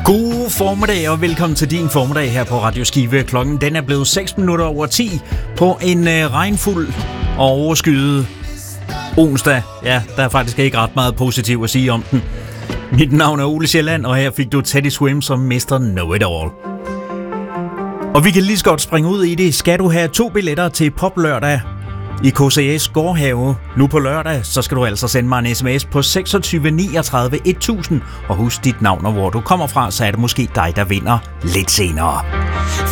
God formiddag og velkommen til din formiddag her på Radio Skive. Klokken den er blevet 6 minutter over 10 på en regnfuld og overskyet onsdag. Ja, der er faktisk ikke ret meget positivt at sige om den. Mit navn er Ole Sjælland, og her fik du Teddy Swim som Mr. Know It All. Og vi kan lige så godt springe ud i det. Skal du have 2 billetter til Pop Lørdag i KCS Gårdhave nu på lørdag, så skal du altså sende mig en sms på 26 39 1000 og husk dit navn og hvor du kommer fra, så er det måske dig, der vinder lidt senere.